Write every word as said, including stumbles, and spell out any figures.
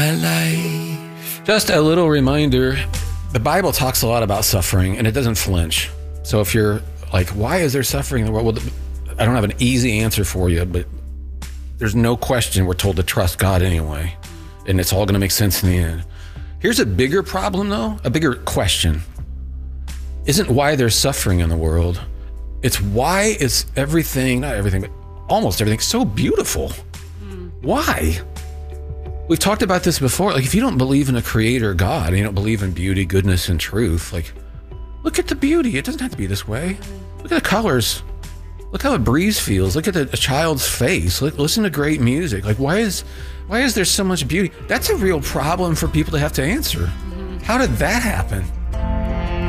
my life. Just a little reminder, the Bible talks a lot about suffering, and it doesn't flinch. So if you're like, why is there suffering in the world? Well, I don't have an easy answer for you, but there's no question we're told to trust God anyway, and it's all going to make sense in the end. Here's a bigger problem, though, a bigger question. Isn't why there's suffering in the world. It's why is everything, not everything, but almost everything so beautiful. Mm. Why? We've talked about this before. Like, if you don't believe in a creator God, and you don't believe in beauty, goodness, and truth, like, look at the beauty. It doesn't have to be this way. Look at the colors. Look how a breeze feels. Look at the, a child's face. Look, listen to great music. Like, why is why is there so much beauty? That's a real problem for people to have to answer. Mm-hmm. How did that happen?